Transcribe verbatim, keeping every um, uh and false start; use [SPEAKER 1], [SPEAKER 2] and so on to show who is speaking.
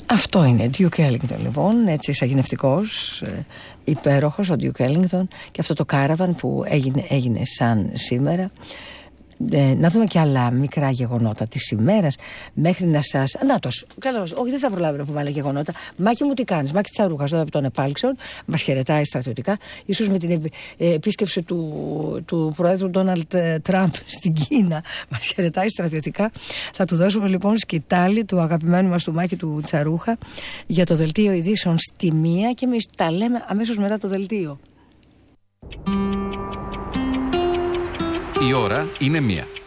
[SPEAKER 1] Αυτό είναι, Duke Ellington λοιπόν, έτσι σαγηνευτικός, υπέροχος ο Duke Ellington, και αυτό το Caravan που έγινε, έγινε σαν σήμερα. Ε, να δούμε και άλλα μικρά γεγονότα της ημέρας μέχρι να σας... Νάτος, καλώς, όχι δεν θα προλάβω να πούμε άλλα γεγονότα. Μάκη μου τι κάνεις, Μάκη Τσαρούχας εδώ από τον Επάλξεων, μας χαιρετάει στρατιωτικά, ίσως με την επί, ε, επίσκεψη του, του Προέδρου Ντόναλντ Τραμπ στην Κίνα, μας χαιρετάει στρατιωτικά. Θα του δώσουμε λοιπόν σκητάλη του αγαπημένου μας του Μάκη του Τσαρούχα για το δελτίο ειδήσεων στη μία, και εμείς τα λέμε αμέσως μετά το δελτίο.
[SPEAKER 2] Η ώρα είναι μία.